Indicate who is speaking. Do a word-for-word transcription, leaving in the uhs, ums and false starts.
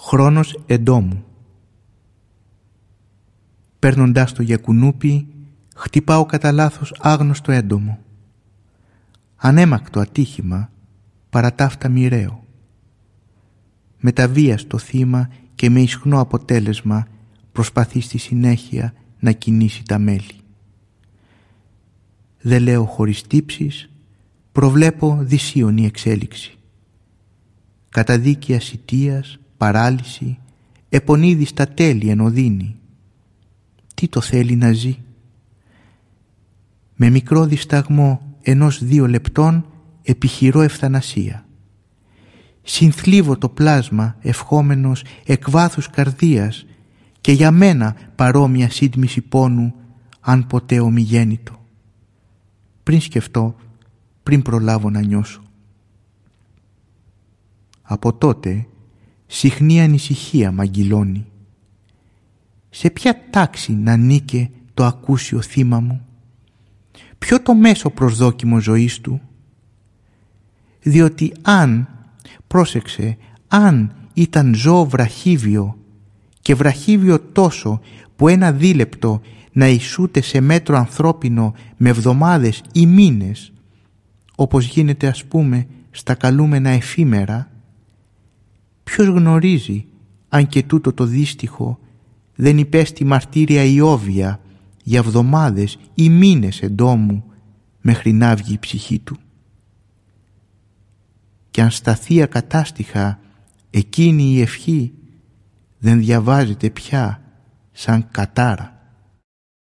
Speaker 1: Χρόνος εντόμου. Παίρνοντάς το για κουνούπι, χτυπάω κατά λάθος άγνωστο έντομο. Ανέμακτο ατύχημα, παρά ταύτα μοιραίο. Με τα βία στο θύμα και με ισχνό αποτέλεσμα προσπαθεί στη συνέχεια να κινήσει τα μέλη. Δεν λέω χωρίς τύψεις, προβλέπω δυσίωνη εξέλιξη. Καταδίκη ασιτίας, παράλυση, επονίδη στα τέλη εν οδύνη. Τι το θέλει να ζει? Με μικρό δισταγμό ενός δύο λεπτών επιχειρώ ευθανασία. Συνθλίβω το πλάσμα ευχόμενος εκ βάθους καρδίας και για μένα παρόμοια σύντμηση πόνου αν ποτέ ομιγέννητο. Πριν σκεφτώ, πριν προλάβω να νιώσω. Από τότε συχνή ανησυχία μ' αγγυλώνει. Σε ποια τάξη να νίκε το ακούσιο θύμα μου? Ποιο το μέσο προσδόκιμο ζωής του? Διότι αν, πρόσεξε, αν ήταν ζώο βραχύβιο και βραχύβιο τόσο που ένα δίλεπτο να ισούται σε μέτρο ανθρώπινο με εβδομάδες ή μήνες, όπως γίνεται ας πούμε στα καλούμενα εφήμερα, ποιος γνωρίζει αν και τούτο το δύστιχο δεν υπέστη μαρτύρια ιόβια για εβδομάδες ή μήνες εντόμου μέχρι να βγει η ψυχή του. Και αν σταθεί ακατάστιχα εκείνη η ευχή δεν διαβάζεται πια σαν κατάρα.